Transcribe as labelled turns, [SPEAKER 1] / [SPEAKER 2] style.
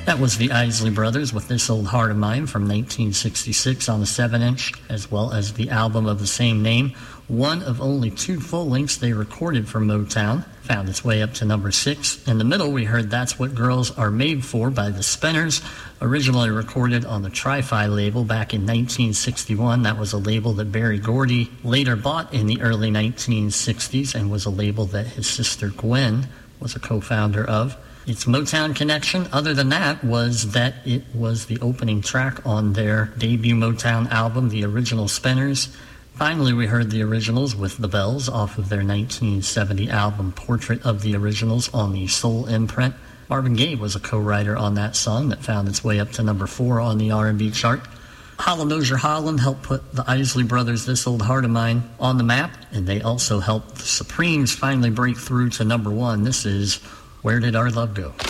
[SPEAKER 1] That was the Isley Brothers with This Old Heart of Mine from 1966 on the 7-inch, as well as the album of the same name. One of only 2 full lengths they recorded for Motown. Found its way up to number 6. In the middle, we heard That's What Girls Are Made For by the Spinners, originally recorded on the Tri-Fi label back in 1961. That was a label that Berry Gordy later bought in the early 1960s and was a label that his sister Gwen was a co-founder of. Its Motown connection, other than that, was that it was the opening track on their debut Motown album, The Original Spinners. Finally, we heard the Originals with The Bells off of their 1970 album Portrait of the Originals on the Soul imprint. Marvin Gaye was a co-writer on that song that found its way up to number 4 on the R&B chart. Holland-Dozier Holland helped put the Isley Brothers' This Old Heart of Mine on the map, and they also helped the Supremes finally break through to number 1. This is Where Did Our Love Go?